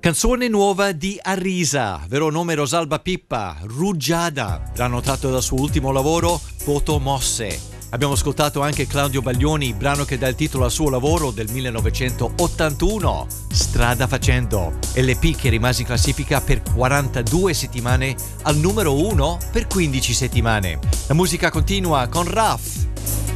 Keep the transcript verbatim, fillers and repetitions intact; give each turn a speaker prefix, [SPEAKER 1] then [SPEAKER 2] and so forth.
[SPEAKER 1] Canzone nuova di Arisa, vero nome Rosalba Pippa, Rugiada, l'hanno tratto dal suo ultimo lavoro, Foto Mosse. Abbiamo ascoltato anche Claudio Baglioni, brano che dà il titolo al suo lavoro del millenovecentottantuno, Strada Facendo, L P che rimase in classifica per quarantadue settimane, al numero uno per quindici settimane. La musica continua con Raf.